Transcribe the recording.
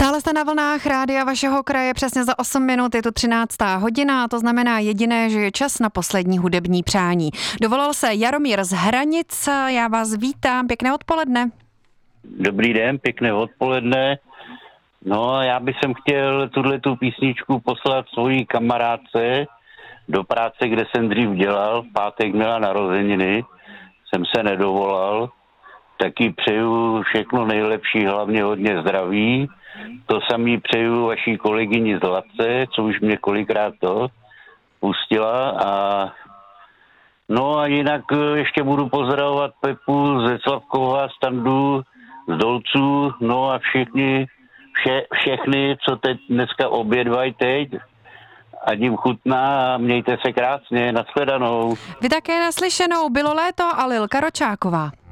Stále jste na vlnách rádia vašeho kraje, přesně za 8 minut je to 13. hodina, to znamená jediné, že je čas na poslední hudební přání. Dovolal se Jaromír z Hranic, já vás vítám, pěkné odpoledne. Dobrý den, pěkné odpoledne. No, já bych chtěl tu písničku poslat svojí kamarádce do práce, kde jsem dřív dělal. V pátek měla narozeniny, jsem se nedovolal. Taky přeju všechno nejlepší, hlavně hodně zdraví. To samý přeju vaší kolegyni Zlatce, co už mě kolikrát to pustila. No a jinak ještě budu pozdravovat Pepu ze Slavkova, Standu, z Dolců, no a všechny, co teď dneska obědvají teď. Ať jim chutná a mějte se krásně, nashledanou. Vy také naslyšenou, bylo léto a Lilka Ročáková.